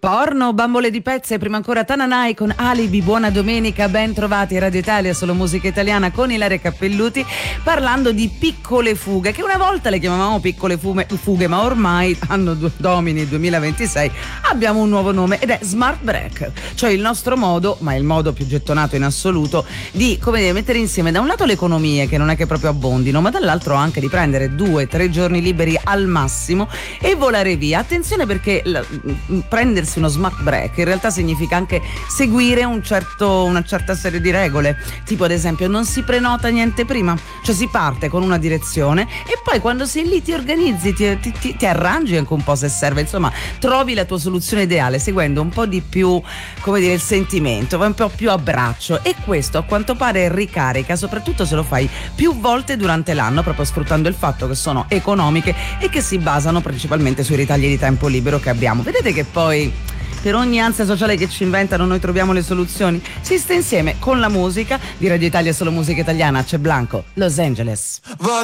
Porno, bambole di pezze, prima ancora Tananai con Alibi, buona domenica, ben trovati a Radio Italia, solo musica italiana con Ilaria Cappelluti, parlando di piccole fughe, che una volta le chiamavamo piccole fughe, ma ormai, anno domini 2026, abbiamo un nuovo nome ed è Smart Break, cioè il nostro modo, ma il modo più gettonato in assoluto, di, come dire, mettere insieme da un lato le economie, che non è che proprio abbondino, ma dall'altro anche di prendere 2-3 giorni liberi al massimo e volare via. Attenzione, perché prendersi uno smart break in realtà significa anche seguire una certa serie di regole, tipo ad esempio non si prenota niente prima, cioè si parte con una direzione e poi quando sei lì ti organizzi, ti arrangi anche un po' se serve, insomma trovi la tua soluzione ideale seguendo un po' di più, come dire, il sentimento, vai un po' più a braccio, e questo a quanto pare ricarica, soprattutto se lo fai più volte durante l'anno, proprio sfruttando il fatto che sono economiche e che si basano principalmente sui ritagli di tempo libero che abbiamo. Vedete che poi per ogni ansia sociale che ci inventano noi troviamo le soluzioni. Si sta insieme con la musica di Radio Italia, solo musica italiana. C'è Blanco, Los Angeles. Vado